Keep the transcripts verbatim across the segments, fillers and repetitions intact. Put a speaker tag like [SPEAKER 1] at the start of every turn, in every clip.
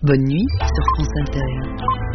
[SPEAKER 1] Bonne nuit sur France Inter.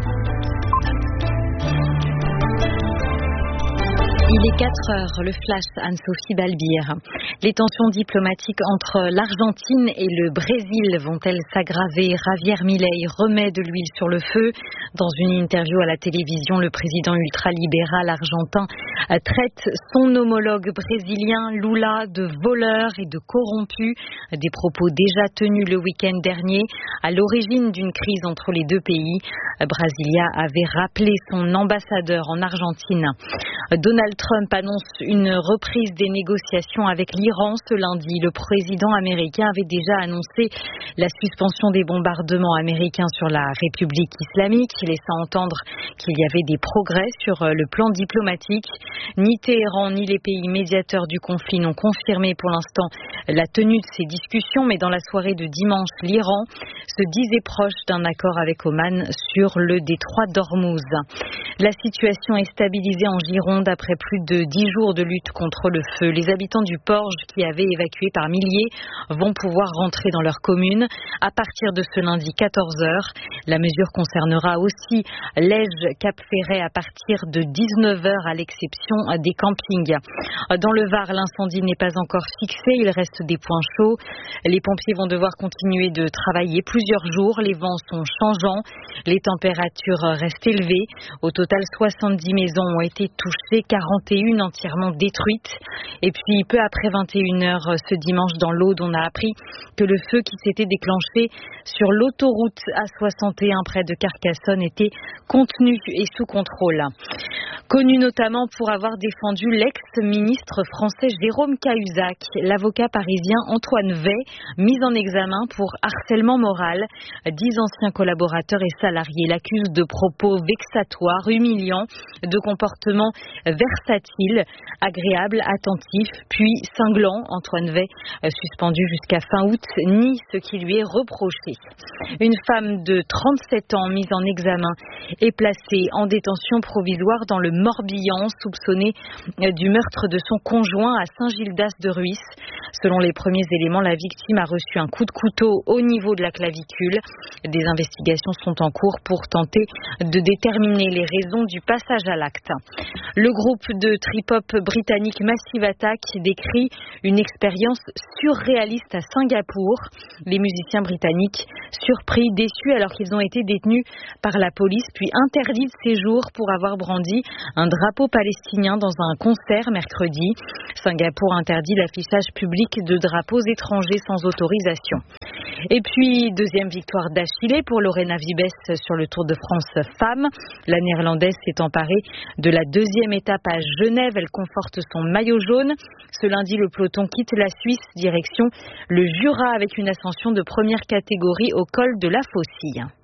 [SPEAKER 2] Il est quatre heures, le flash Anne-Sophie Balbir. Les tensions diplomatiques entre l'Argentine et le Brésil vont-elles s'aggraver? Javier Milei remet de l'huile sur le feu. Dans une interview à la télévision, le président ultralibéral argentin traite son homologue brésilien Lula de voleur et de corrompu. Des propos déjà tenus le week-end dernier à l'origine d'une crise entre les deux pays. Brasilia avait rappelé son ambassadeur en Argentine. Donald Trump annonce une reprise des négociations avec l'Iran ce lundi. Le président américain avait déjà annoncé la suspension des bombardements américains sur la République islamique, laissant entendre qu'il y avait des progrès sur le plan diplomatique. Ni Téhéran ni les pays médiateurs du conflit n'ont confirmé pour l'instant la tenue de ces discussions, mais dans la soirée de dimanche, l'Iran se disait proche d'un accord avec Oman sur le détroit d'Ormuz. La situation est stabilisée en Gironde après plus de dix jours de lutte contre le feu. Les habitants du Porge, qui avaient évacué par milliers, vont pouvoir rentrer dans leur commune à partir de ce lundi quatorze heures. La mesure concernera aussi Lège, Cap-Ferret à partir de dix-neuf heures à l'exception des campings. Dans le Var, l'incendie n'est pas encore fixé, il reste des points chauds. Les pompiers vont devoir continuer de travailler plusieurs jours. Les vents sont changeants, les températures restent élevées. Au total, soixante-dix maisons ont été touchées, quarante et une entièrement détruites. Et puis, peu après vingt et une heures ce dimanche dans l'Aude, on a appris que le feu qui s'était déclenché sur l'autoroute A soixante et un près de Carcassonne était contenu et sous contrôle. Connu notamment pour avoir défendu l'ex-ministre français Jérôme Cahuzac, l'avocat parisien Antoine Wey, mis en examen pour harcèlement moral. Dix anciens collaborateurs et salariés l'accusent de propos vexatoires, humiliants, de comportements versatiles, agréables, attentifs, puis cinglants. Antoine Wey, suspendu jusqu'à fin août, nie ce qui lui est reproché. Une femme de trente-sept ans mise en examen est placée en détention provisoire dans le Morbihan, soupçonnée du meurtre de son conjoint à Saint-Gildas-de-Ruisse. Selon les premiers éléments, la victime a reçu un coup de couteau au niveau de la clavicule. Des investigations sont en cours pour tenter de déterminer les raisons du passage à l'acte. Le groupe de trip-hop britannique Massive Attack décrit une expérience surréaliste à Singapour. Les musiciens britanniques surpris, déçus alors qu'ils ont été détenus par la police puis interdits de séjour pour avoir brandi un drapeau palestinien dans un concert mercredi. Singapour interdit l'affichage public de drapeaux étrangers sans autorisation. Et puis, deuxième victoire d'affilée pour Lorena Wiebes sur le Tour de France Femmes. La Néerlandaise s'est emparée de la deuxième étape à Genève. Elle conforte son maillot jaune. Ce lundi, le peloton quitte la Suisse, direction le Jura avec une ascension de première catégorie au col de la Faucille.